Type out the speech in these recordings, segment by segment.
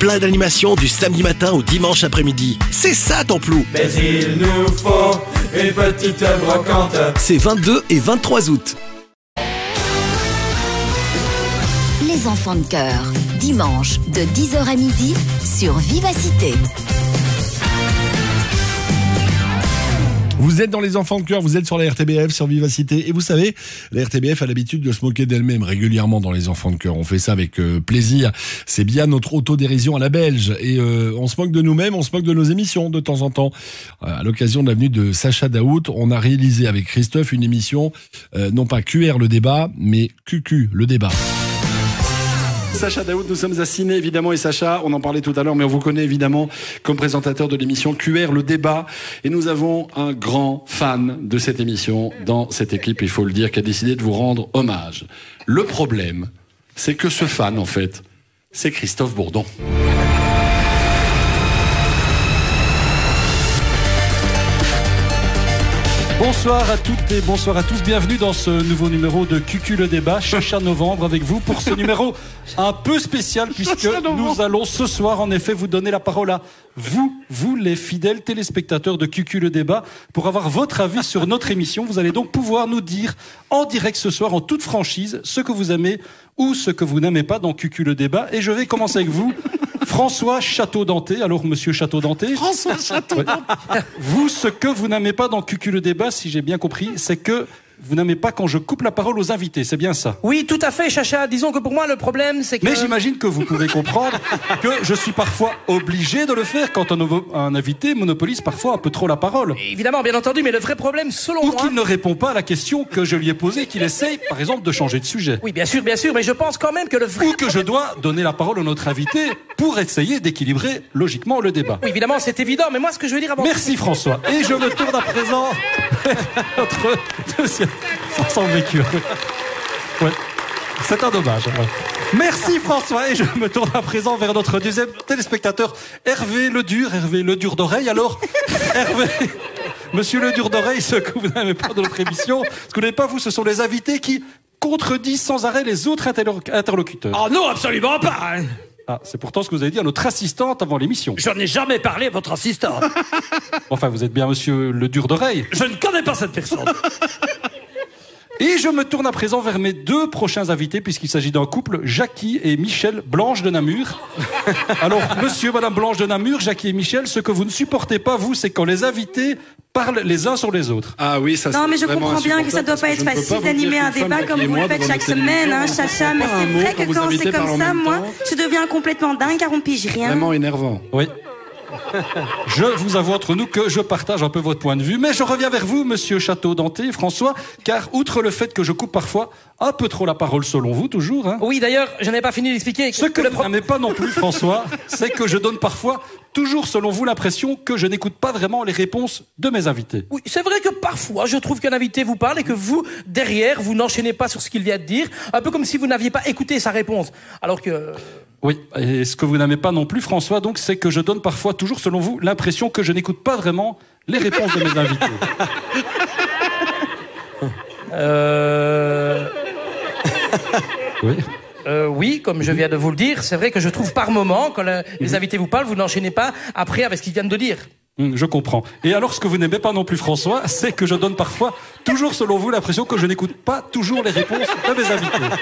plein d'animations du samedi matin au dimanche après-midi. C'est ça ton plou. Mais il nous faut une petite brocante. C'est 22 et 23 août. Les enfants de cœur, dimanche de 10h à midi sur Vivacité. Vous êtes dans les enfants de cœur, vous êtes sur la RTBF, sur Vivacité. Et vous savez, la RTBF a l'habitude de se moquer d'elle-même régulièrement dans les enfants de cœur. On fait ça avec plaisir. C'est bien notre autodérision à la belge. Et on se moque de nous-mêmes, on se moque de nos émissions de temps en temps. À l'occasion de la venue de Sacha Daoud, on a réalisé avec Christophe une émission, non pas QR le débat, mais QQ le débat. Sacha Daoud, nous sommes à Ciné évidemment, et Sacha, on en parlait tout à l'heure, mais on vous connaît évidemment comme présentateur de l'émission QR le débat, et nous avons un grand fan de cette émission dans cette équipe, il faut le dire, qui a décidé de vous rendre hommage. Le problème, c'est que ce fan en fait, c'est Christophe Bourdon. Bonsoir à toutes et bonsoir à tous, bienvenue dans ce nouveau numéro de QQ le débat, Chacha Novembre avec vous pour ce numéro un peu spécial puisque nous allons ce soir en effet vous donner la parole à vous les fidèles téléspectateurs de QQ le débat pour avoir votre avis sur notre émission. Vous allez donc pouvoir nous dire en direct ce soir en toute franchise ce que vous aimez ou ce que vous n'aimez pas dans QQ le débat, et je vais commencer avec vous. François Château-Danté. Alors, monsieur Château-Danté. François Château-Danté. Vous, ce que vous n'aimez pas dans QQ le débat, si j'ai bien compris, c'est que vous n'aimez pas quand je coupe la parole aux invités, c'est bien ça? Oui, tout à fait, Chacha. Disons que pour moi, le problème, c'est que... Mais j'imagine que vous pouvez comprendre que je suis parfois obligé de le faire quand un invité monopolise parfois un peu trop la parole. Évidemment, bien entendu, mais le vrai problème, selon moi... Ou qu'il ne répond pas à la question que je lui ai posée, qu'il essaye, par exemple, de changer de sujet. Oui, bien sûr, mais je pense quand même que le vrai... Ou que je dois donner la parole à notre invité pour essayer d'équilibrer logiquement le débat. Oui, évidemment, c'est évident, mais moi, ce que je veux dire avant... Merci François. Et je me tourne à présent notre deuxième... Sans vécu. Ouais. C'est un dommage. Ouais. Merci François. Et je me tourne à présent vers notre deuxième téléspectateur, Hervé Le Dur d'oreille. Alors, Hervé, monsieur Le Dur d'oreille, ce que vous n'aimez pas de notre émission, ce que vous n'aimez pas, vous, ce sont les invités qui contredisent sans arrêt les autres interlocuteurs. Oh non, absolument pas, hein. Ah, c'est pourtant ce que vous avez dit à notre assistante avant l'émission. Je n'ai jamais parlé à votre assistante. Enfin, vous êtes bien monsieur Le Dur d'oreille. Je ne connais pas cette personne. Et je me tourne à présent vers mes deux prochains invités, puisqu'il s'agit d'un couple, Jackie et Michel Blanche de Namur. Alors, monsieur, madame Blanche de Namur, Jackie et Michel, ce que vous ne supportez pas, vous, c'est quand les invités parlent les uns sur les autres. Ah oui, ça. Non, mais je comprends bien que ça doit pas être facile d'animer un débat comme vous le faites chaque semaine, hein, Chacha, mais c'est vrai que quand c'est comme ça, moi, je deviens complètement dingue car on pige rien. Vraiment énervant. Oui. Je vous avoue entre nous que je partage un peu votre point de vue, mais je reviens vers vous, monsieur Château-Danté, François, car outre le fait que je coupe parfois un peu trop la parole selon vous, toujours, hein. Oui, d'ailleurs, je n'ai pas fini d'expliquer. Ce que vous n'aimez pas non plus, François, c'est que je donne parfois, toujours selon vous, l'impression que je n'écoute pas vraiment les réponses de mes invités. Oui, c'est vrai que parfois, je trouve qu'un invité vous parle et que vous, derrière, vous n'enchaînez pas sur ce qu'il vient de dire, un peu comme si vous n'aviez pas écouté sa réponse, alors que... Oui, et ce que vous n'aimez pas non plus, François, donc, c'est que je donne parfois, toujours selon vous, l'impression que je n'écoute pas vraiment les réponses de mes invités. Oui. Oui, comme je viens de vous le dire, c'est vrai que je trouve par moment, quand les invités vous parlent, vous n'enchaînez pas après avec ce qu'ils viennent de dire. Je comprends. Et alors, ce que vous n'aimez pas non plus, François, c'est que je donne parfois, toujours selon vous, l'impression que je n'écoute pas toujours les réponses de mes invités.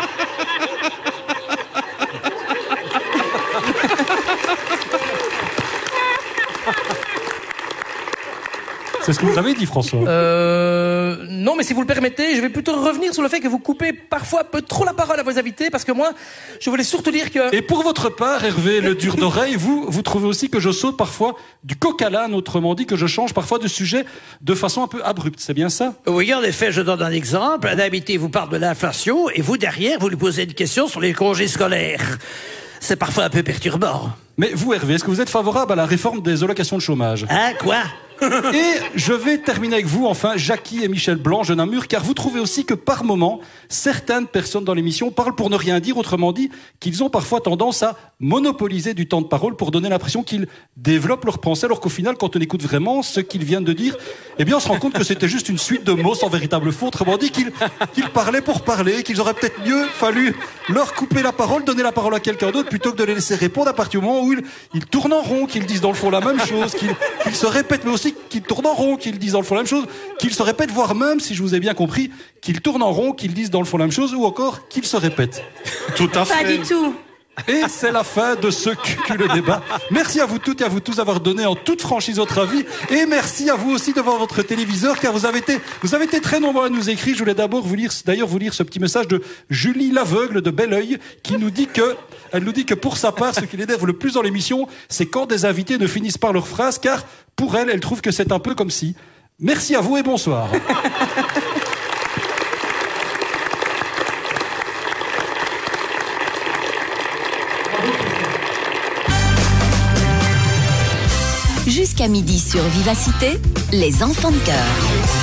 C'est ce que vous avez dit, François. Non, mais si vous le permettez, je vais plutôt revenir sur le fait que vous coupez parfois un peu trop la parole à vos invités, parce que moi, je voulais surtout dire que... Et pour votre part, Hervé Le Dur d'oreille, vous trouvez aussi que je saute parfois du coq à l'âne, autrement dit que je change parfois de sujet de façon un peu abrupte, c'est bien ça? Oui, en effet, je donne un exemple. Un invité vous parle de l'inflation, et vous, derrière, vous lui posez une question sur les congés scolaires. C'est parfois un peu perturbant. Mais vous, Hervé, est-ce que vous êtes favorable à la réforme des allocations de chômage? Hein, quoi? Et je vais terminer avec vous, enfin, Jackie et Michel Blanc, je Namur, car vous trouvez aussi que par moment, certaines personnes dans l'émission parlent pour ne rien dire, autrement dit, qu'ils ont parfois tendance à monopoliser du temps de parole pour donner l'impression qu'ils développent leur pensée, alors qu'au final, quand on écoute vraiment ce qu'ils viennent de dire, eh bien, on se rend compte que c'était juste une suite de mots sans véritable fond, autrement dit qu'ils parlaient pour parler, qu'ils auraient peut-être mieux fallu leur couper la parole, donner la parole à quelqu'un d'autre, plutôt que de les laisser répondre à partir du moment où ils tournent en rond, qu'ils disent dans le fond la même chose, qu'ils se répètent, mais aussi qu'ils tournent en rond, qu'ils disent dans le fond la même chose, qu'ils se répètent, voire même, si je vous ai bien compris, qu'ils tournent en rond, qu'ils disent dans le fond la même chose, ou encore qu'ils se répètent. Tout à fait. Pas du tout. Et c'est la fin de ce le débat. Merci à vous toutes et à vous tous d'avoir donné en toute franchise votre avis. Et merci à vous aussi devant votre téléviseur, car vous avez été très nombreux à nous écrire. Je voulais d'abord vous lire ce petit message de Julie l'aveugle de Belleuil, qui nous dit que pour sa part, ce qui l'énerve le plus dans l'émission, c'est quand des invités ne finissent pas leur phrase, car pour elle trouve que c'est un peu comme si. Merci à vous et bonsoir. Jusqu'à midi sur Vivacité, les enfants de cœur.